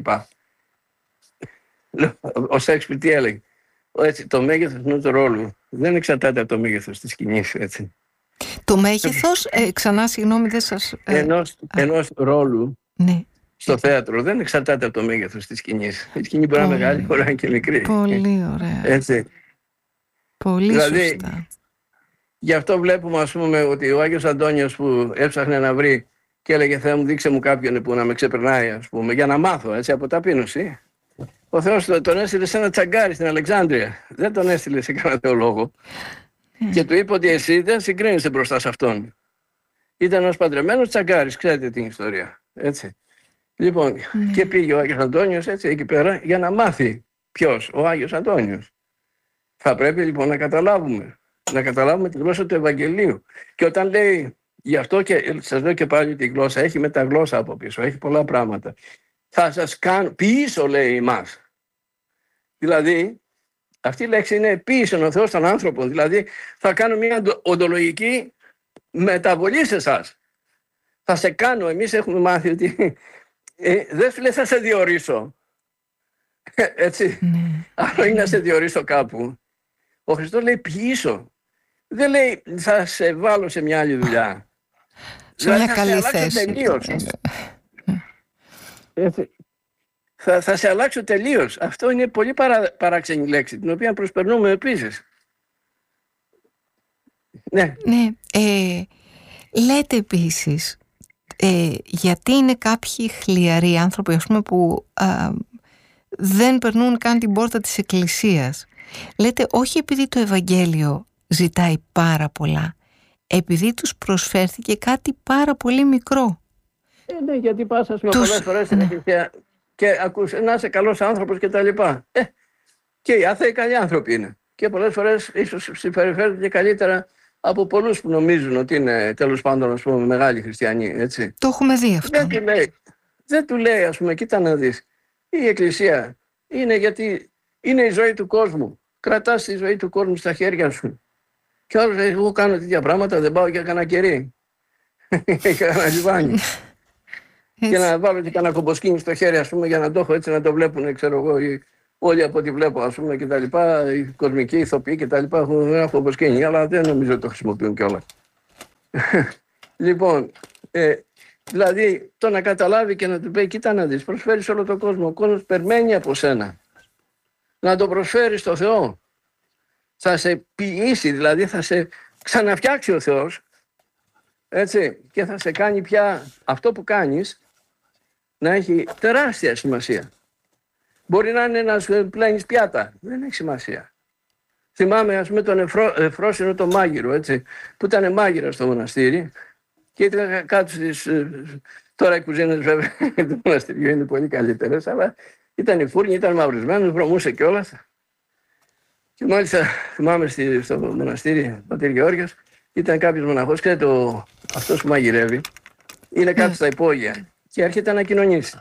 Ο Σέξπιρ τι έλεγε? Έτσι, το μέγεθος ενός ρόλου δεν εξαρτάται από το μέγεθος της σκηνής, έτσι. Το μέγεθος, ξανά συγγνώμη, δεν σας... Ενός ρόλου, ναι, στο θέατρο δεν εξαρτάται από το μέγεθος της σκηνής. Η σκηνή μπορεί να είναι μεγάλη, μπορεί να είναι και μικρή. Πολύ ωραία. Έτσι. Πολύ δηλαδή, σωστά. Γι' αυτό βλέπουμε, ας πούμε, ότι ο Άγιος Αντώνιος που έψαχνε να βρει και έλεγε Θεέ μου δείξε μου κάποιον που να με ξεπερνάει, ας πούμε, για να μάθω, έτσι, από ταπείνωση. Ο Θεός τον έστειλε σε ένα τσαγκάρι στην Αλεξάνδρεια. Δεν τον έστειλε σε κανένα θεολόγο. Και του είπε ότι εσύ δεν συγκρίνεσαι μπροστά σε αυτόν. Ήταν ένας παντρεμένος τσαγκάρης, ξέρετε την ιστορία. Έτσι. Λοιπόν, και πήγε ο Άγιος Αντώνιος έτσι εκεί πέρα για να μάθει ποιος, ο Άγιος Αντώνιος. Θα πρέπει λοιπόν να καταλάβουμε τη γλώσσα του Ευαγγελίου. Και όταν λέει, γι' αυτό και σας λέω και πάλι τη γλώσσα, έχει μεταγλώσσα από πίσω, έχει πολλά πράγματα. Θα σας κάνω, ποιήσω λέει εμάς. Δηλαδή, αυτή η λέξη είναι ποιήσον ο Θεός των άνθρωπων. Δηλαδή, θα κάνω μια οντολογική μεταβολή σε εσάς. Θα σε κάνω, εμείς έχουμε μάθει ότι δεν σου λέει θα σε διορίσω. Έτσι. Άλλο είναι να σε διορίσω κάπου. Ο Χριστός λέει ποιήσω. Δεν λέει θα σε βάλω σε μια άλλη δουλειά. Σε μια καλή θέση. Θα σε αλλάξω τελείως. Αυτό είναι πολύ παράξενη λέξη, την οποία προσπερνούμε επίσης. Ναι. Λέτε επίσης, γιατί είναι κάποιοι χλιαροί άνθρωποι, ας πούμε, που δεν περνούν καν την πόρτα της εκκλησίας. Λέτε, όχι επειδή το Ευαγγέλιο ζητάει πάρα πολλά, επειδή τους προσφέρθηκε κάτι πάρα πολύ μικρό. Ναι, γιατί πας, ας πούμε, πολλές φορές στην εκκλησία και ακούς να είσαι καλός άνθρωπος και τα λοιπά. Και οι άθεοι καλοί άνθρωποι είναι. Και πολλές φορές ίσως συμπεριφέρονται και καλύτερα από πολλούς που νομίζουν ότι είναι τέλος πάντων, ας πούμε, μεγάλοι χριστιανοί. Έτσι. Το έχουμε δει αυτό. Δεν του λέει, ας πούμε, κοίτα να δεις. Η εκκλησία είναι γιατί είναι η ζωή του κόσμου. Κρατάς τη ζωή του κόσμου στα χέρια σου. Και άλλος λέει, εγώ κάνω τέτοια πράγματα, δεν πάω για κανένα κερί. Για κανένα λιβάνι. Και να βάλω και κανένα κομποσκίνη στο χέρι, ας πούμε, για να το έχω έτσι να το βλέπουν, ξέρω εγώ, όλοι από ό,τι βλέπω, ας πούμε, και τα λοιπά, οι κοσμικοί ηθοποιοί και τα λοιπά, έχουν ένα κομποσκίνη, αλλά δεν νομίζω ότι το χρησιμοποιούν κιόλας. Λοιπόν, δηλαδή, το να καταλάβει και να του πει, κοίτα να δεις, προσφέρεις όλο τον κόσμο, ο κόσμος περιμένει από σένα. Να το προσφέρεις στο Θεό. Θα σε ποιήσει, δηλαδή θα σε ξαναφτιάξει ο Θεός, έτσι, και θα σε κάνει πια αυτό που κάνεις να έχει τεράστια σημασία. Μπορεί να είναι να σου πλένεις πιάτα, δεν έχει σημασία. θυμάμαι ας πούμε τον Εφρόσινο τον Μάγειρο, έτσι, που ήταν μάγειρα στο μοναστήρι και ήταν κάτω στις... Τώρα οι κουζίνες βέβαια του μοναστηριού είναι πολύ καλύτερες, αλλά ήταν οι φούρνοι, ήταν μαυρισμένος, βρωμούσε κιόλας. Και μάλιστα θυμάμαι στο μοναστήρι Πατήρ Γεώργιος, ήταν κάποιος μοναχός, ξέρετε, αυτός που μαγειρεύει, είναι κάτω στα υπόγεια και έρχεται να κοινωνήσει.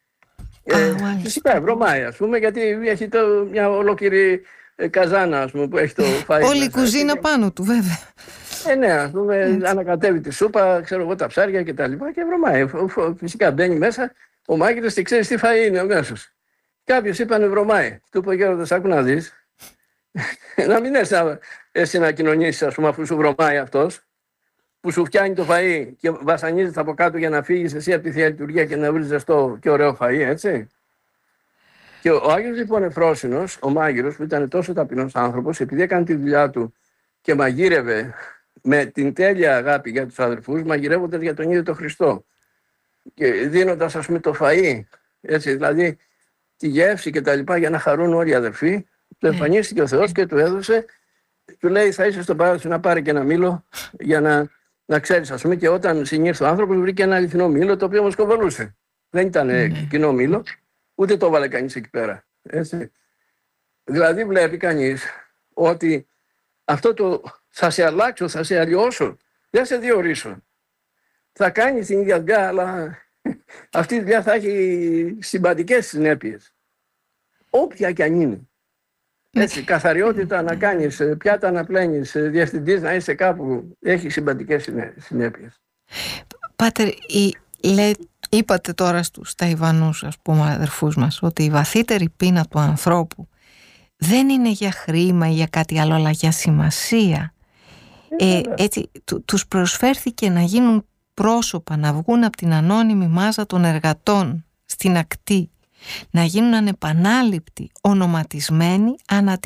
Φυσικά βρωμάει, ας πούμε, γιατί έχει μια ολόκληρη καζάνα, ας πούμε, που έχει το φαΐ. Όλη η κουζίνα πάνω του, βέβαια. Ναι, ας πούμε, ανακατεύει τη σούπα, ξέρω εγώ, τα ψάρια και τα λοιπά και βρωμάει. Φυσικά μπαίνει μέσα ο μάγειρας και ξέρει τι φαΐ είναι αμέσως. Κάποιος είπανε βρωμάει. Του είπε ο γέροντας, άκου να δεις. Να μην έρθει εσύ να κοινωνήσεις, ας πούμε, αφού σου βρωμάει αυτός, που σου φτιάνει το φαΐ και βασανίζεται από κάτω για να φύγεις εσύ από τη Θεία Λειτουργία και να βρεις ζεστό και ωραίο φαΐ, έτσι. Και ο Άγιος λοιπόν Εφρόσινος, ο μάγειρος, που ήταν τόσο ταπεινός άνθρωπος, επειδή έκανε τη δουλειά του και μαγείρευε με την τέλεια αγάπη για τους αδερφούς, μαγειρεύοντας για τον ίδιο τον Χριστό και δίνοντας, ας πούμε, το φαΐ, έτσι, δηλαδή τη γεύση και τα λοιπά για να χαρούν όλοι οι αδερφοί, του εμφανίστηκε ο Θεός και του έδωσε, του λέει θα είσαι στον παράδεισο να πάρει και ένα μήλο για να ξέρεις, ας πούμε, και όταν συνήρθε ο άνθρωπος βρήκε ένα αληθινό μήλο το οποίο όμως κοβαλούσε. Δεν ήταν κοινό μήλο, ούτε το έβαλε κανείς εκεί πέρα. Έτσι. Δηλαδή βλέπει κανείς ότι αυτό το θα σε αλλάξω, θα σε αλλοιώσω, δεν σε διορίσω. Θα κάνεις την ίδια δουλειά, αλλά αυτή η δουλειά θα έχει συμπαντικές συνέπειες. Όποια και αν είναι. Έτσι, καθαριότητα να κάνεις, πιάτα να πλένεις, διευθυντής να είσαι κάπου, έχει συμπαντικές συνέπειες. Πάτερ, είπατε τώρα στους Ταϊβανούς, ας πούμε, αδερφούς μας, ότι η βαθύτερη πείνα του ανθρώπου δεν είναι για χρήμα ή για κάτι άλλο, αλλά για σημασία. Έτσι, τους προσφέρθηκε να γίνουν πρόσωπα, να βγουν από την ανώνυμη μάζα των εργατών στην ακτή, να γίνουν ανεπανάληπτοι, ονοματισμένοι,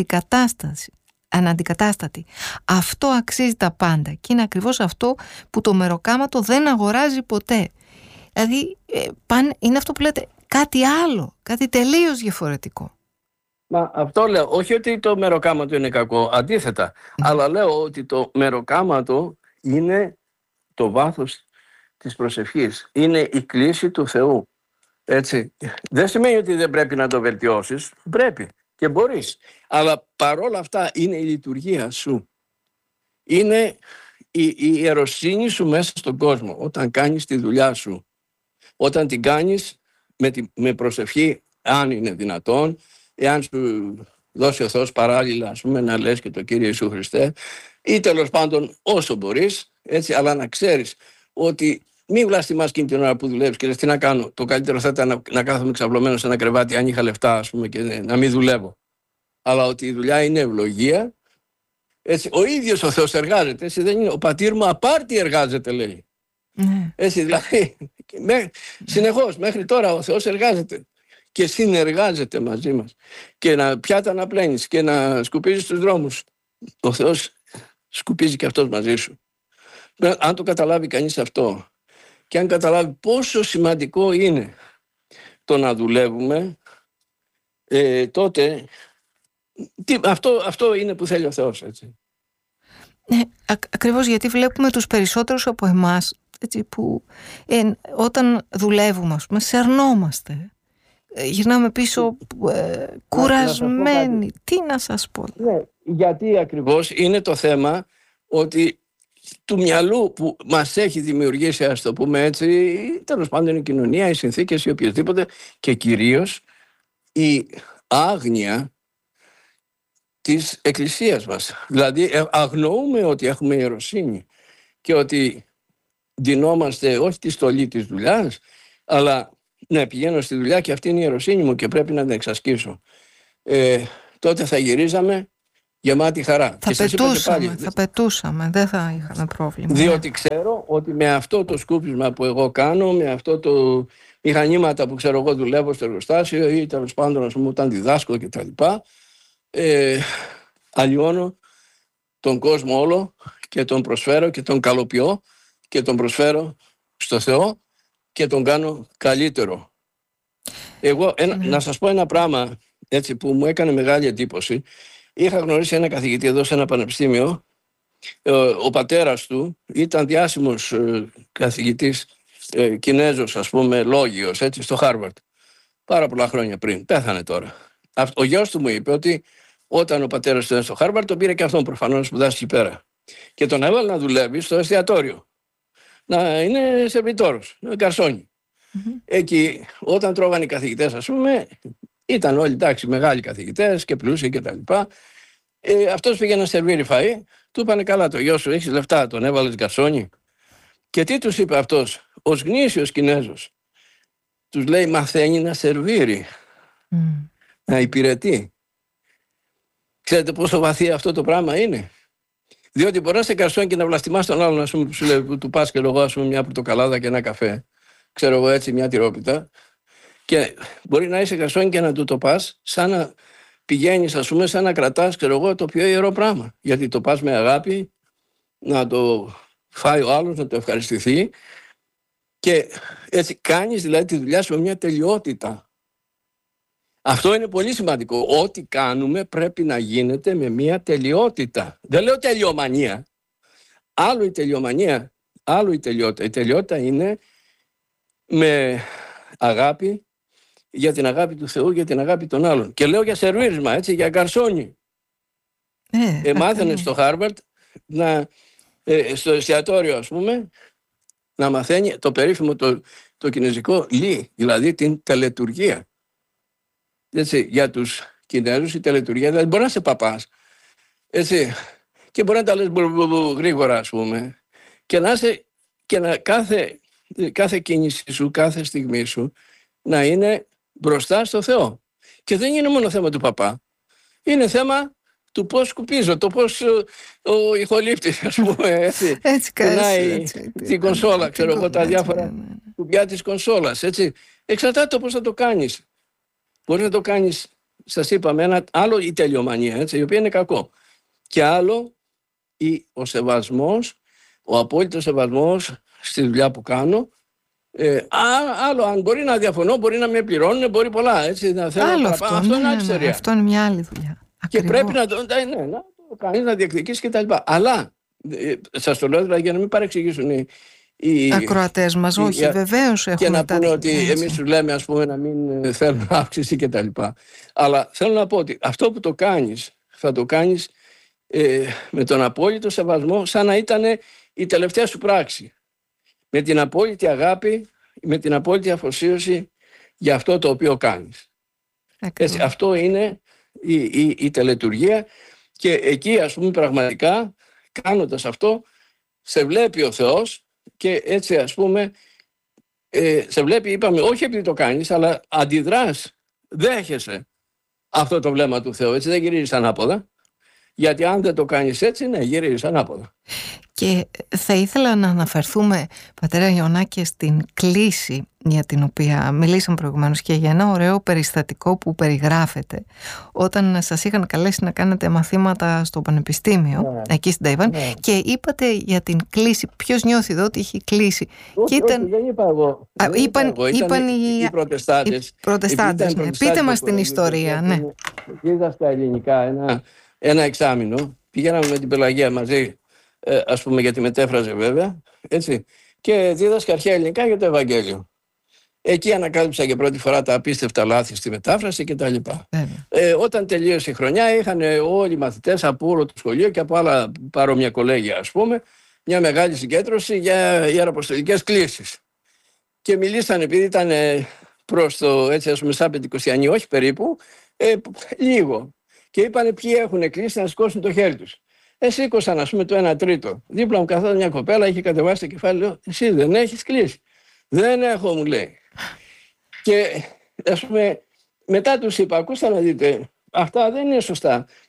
αναντικατάστατοι. Αυτό αξίζει τα πάντα και είναι ακριβώς αυτό που το μεροκάματο δεν αγοράζει ποτέ. Δηλαδή είναι αυτό που λέτε, κάτι άλλο, κάτι τελείως διαφορετικό. Μα αυτό λέω, όχι ότι το μεροκάματο είναι κακό, αντίθετα, αλλά λέω ότι το μεροκάματο είναι το βάθος της προσευχής, είναι η κλίση του Θεού. Έτσι. Δεν σημαίνει ότι δεν πρέπει να το βελτιώσεις, πρέπει και μπορείς, αλλά παρόλα αυτά είναι η λειτουργία σου, είναι η ιεροσύνη σου μέσα στον κόσμο, όταν κάνεις τη δουλειά σου, όταν την κάνεις με προσευχή, αν είναι δυνατόν, εάν σου δώσει ο Θεός παράλληλα, ας πούμε, να λες και το Κύριε Ιησού Χριστέ, ή τέλος πάντων όσο μπορείς, έτσι, αλλά να ξέρεις ότι μην βλαστημάς εκείνη την ώρα που δουλεύεις και λες τι να κάνω. Το καλύτερο θα ήταν να κάθομαι ξαπλωμένο σε ένα κρεβάτι αν είχα λεφτά, ας πούμε, και να μην δουλεύω. Αλλά ότι η δουλειά είναι ευλογία. Έτσι, ο ίδιος ο Θεός εργάζεται. Έτσι, δεν είναι. Ο πατήρ μου απάρτη εργάζεται, λέει. Έτσι, δηλαδή, συνεχώς μέχρι τώρα ο Θεός εργάζεται και συνεργάζεται μαζί μας. Και πιάτα να πλένεις και να σκουπίζεις τους δρόμους. Ο Θεός σκουπίζει και αυτός μαζί σου. Αν το καταλάβει κανείς αυτό, και αν καταλάβει πόσο σημαντικό είναι το να δουλεύουμε, τότε αυτό είναι που θέλει ο Θεός, έτσι. Ακριβώς, γιατί βλέπουμε τους περισσότερους από εμάς, έτσι, που όταν δουλεύουμε, ας πούμε, σερνόμαστε. Γυρνάμε πίσω κουρασμένοι. Τι να σας πω. Ναι, γιατί ακριβώς είναι το θέμα ότι του μυαλού που μας έχει δημιουργήσει, ας το πούμε έτσι, τέλος πάντων η κοινωνία, οι συνθήκες ή οποιοδήποτε, και κυρίως η άγνοια της Εκκλησίας μας. Δηλαδή αγνοούμε ότι έχουμε ιεροσύνη και ότι ντυνόμαστε όχι τη στολή της δουλειάς, αλλά ναι, πηγαίνω στη δουλειά και αυτή είναι η ιεροσύνη μου και πρέπει να την εξασκήσω. Τότε θα γυρίζαμε γεμάτη χαρά. Θα πετούσαμε, δεν θα είχαμε πρόβλημα. Διότι ξέρω ότι με αυτό το σκούπισμα που εγώ κάνω, με αυτό το μηχανήματα που ξέρω εγώ δουλεύω στο εργοστάσιο ή τέλος πάντων, ας πούμε, όταν διδάσκω και τα λοιπά, αλλοιώνω τον κόσμο όλο και τον προσφέρω και τον καλοποιώ και τον προσφέρω στο Θεό και τον κάνω καλύτερο. Εγώ να σας πω ένα πράγμα έτσι, που μου έκανε μεγάλη εντύπωση. είχα γνωρίσει ένα καθηγητή εδώ σε ένα πανεπιστήμιο. Ο πατέρας του ήταν διάσημος καθηγητής Κινέζος, ας πούμε, λόγιος, έτσι, στο Χάρβαρντ. Πάρα πολλά χρόνια πριν. Πέθανε τώρα. Ο γιος του μου είπε ότι όταν ο πατέρας του ήταν στο Χάρβαρντ, τον πήρε και αυτόν προφανώς να σπουδάσει εκεί πέρα. Και τον έβαλε να δουλεύει στο εστιατόριο. Να είναι σερβιτόρος, γκαρσόνι. Εκεί, όταν τρώγανε οι καθηγητές, ας πούμε, ήταν όλοι εντάξει, μεγάλοι καθηγητές και πλούσιοι κτλ. Αυτός πήγε να σερβίρει φαΐ, του είπανε καλά, το γιο σου έχεις λεφτά, τον έβαλες γκαρσόνι. Και τι τους είπε αυτός, ως γνήσιος Κινέζος, τους λέει μαθαίνει να σερβίρει, να υπηρετεί. Ξέρετε πόσο βαθύ αυτό το πράγμα είναι? Διότι μπορεί να είσαι γκαρσόνι και να βλαστημάς τον άλλον, ας πούμε, που σου λέει, που του πας και εγώ, ας πούμε, μια πορτοκαλάδα και ένα καφέ, ξέρω εγώ έτσι, μια τυρόπιτα, και μπορεί να είσαι γκαρσόνι και να του το πας σαν να πηγαίνεις, ας πούμε, σαν να κρατάς, ξέρω εγώ, το πιο ιερό πράγμα. Γιατί το πας με αγάπη, να το φάει ο άλλος, να το ευχαριστηθεί, και έτσι κάνεις δηλαδή τη δουλειά σου με μια τελειότητα. Αυτό είναι πολύ σημαντικό. Ό,τι κάνουμε πρέπει να γίνεται με μια τελειότητα. Δεν λέω τελειομανία. Άλλο η τελειομανία, άλλο η τελειότητα. Η τελειότητα είναι με αγάπη, για την αγάπη του Θεού, για την αγάπη των άλλων. Και λέω για σερβίρισμα, έτσι, για γκαρσόνι. Μάθανε στο Χάρβαρντ, στο εστιατόριο, ας πούμε, να μαθαίνει το περίφημο το κινέζικο λι, δηλαδή την τελετουργία. Έτσι, για τους Κινέζους η τελετουργία, δηλαδή μπορεί να είσαι παπάς, έτσι, και μπορεί να τα λες γρήγορα, ας πούμε, και να είσαι, και να κάθε κίνηση σου, κάθε στιγμή σου να είναι μπροστά στο Θεό. Και δεν είναι μόνο θέμα του παπά. Είναι θέμα του πώς σκουπίζω, το πώς ο ηχολήπτης, ας πούμε, έτσι περνάει την κονσόλα, ξέρω εγώ, τα διάφορα κουμπιά της κονσόλας, έτσι. Εξαρτάται το πώς θα το κάνεις. Μπορεί να το κάνεις, σας είπαμε, ένα άλλο η τελειομανία, έτσι, η οποία είναι κακό. Και άλλο ο σεβασμός, ο απόλυτος σεβασμός στη δουλειά που κάνω. Άλλο, αν μπορεί να διαφωνώ, μπορεί να με πληρώνουν, μπορεί πολλά, έτσι, να θέλω άλλο να αυτό, αυτό είναι άλλη ιστορία. Αυτό είναι μια άλλη δουλειά. Και Ακριβώς. πρέπει να το κάνεις, να διεκδικήσεις κτλ. Αλλά, σας το λέω δηλαδή για να μην παρεξηγήσουν οι ακροατές μας, όχι, βεβαίως έχουν. Και να πούνε ότι εμείς τους λέμε, ας πούμε, να μην θέλουν αύξηση κτλ. Αλλά θέλω να πω ότι αυτό που το κάνεις, θα το κάνεις με τον απόλυτο σεβασμό, σαν να ήταν η τελευταία σου πράξη. Με την απόλυτη αγάπη, με την απόλυτη αφοσίωση για αυτό το οποίο κάνεις. Έτσι, αυτό είναι η τελετουργία, και εκεί, ας πούμε, πραγματικά κάνοντας αυτό σε βλέπει ο Θεός, και έτσι, ας πούμε, σε βλέπει, είπαμε, όχι επειδή το κάνεις, αλλά αντιδράς, δέχεσαι αυτό το βλέμμα του Θεού, έτσι, δεν γυρίζεις ανάποδα, γιατί αν δεν το κάνεις έτσι, ναι, γυρίζεις ανάποδα. Και θα ήθελα να αναφερθούμε, πατέρα Ιωνάκη, στην κλήση για την οποία μιλήσαμε προηγουμένως και για ένα ωραίο περιστατικό που περιγράφεται όταν σας είχαν καλέσει να κάνετε μαθήματα στο πανεπιστήμιο, εκεί στην Ταϊβάν, και είπατε για την κλήση. Ποιος νιώθει εδώ ότι έχει κλήση? Όχι, δεν είπα εγώ. Είπαν οι προτεστάντες. Πείτε μας την ιστορία. Ναι. Είδα στα ελληνικά ένα εξάμηνο, πηγαίναμε με την Πελαγία μαζί, ας πούμε, γιατί μετέφραζε βέβαια, έτσι, και δίδασκα αρχαία ελληνικά για το Ευαγγέλιο. Εκεί ανακάλυψα για πρώτη φορά τα απίστευτα λάθη στη μετάφραση κτλ. Όταν τελείωσε η χρονιά, είχαν όλοι οι μαθητές από όλο το σχολείο και από άλλα παρόμοια κολέγια, ας πούμε, μια μεγάλη συγκέντρωση για ιεραποστολικές κλήσεις. Και μιλήσαν, επειδή ήταν προς το, έτσι, ας πούμε, σαν πεντηκοστιανοί, όχι περίπου, λίγο. Και είπανε ποιοι έχουν κλείσει να σηκώσουν το χέρι τους. Σήκωσαν, ας πούμε, το 1/3. Δίπλα μου καθόταν μια κοπέλα, είχε κατεβάσει το κεφάλι, λέω, εσύ δεν έχεις κλείσει? Δεν έχω, μου λέει. Και, ας πούμε, μετά τους είπα, ακούστε να δείτε, αυτά δεν είναι σωστά.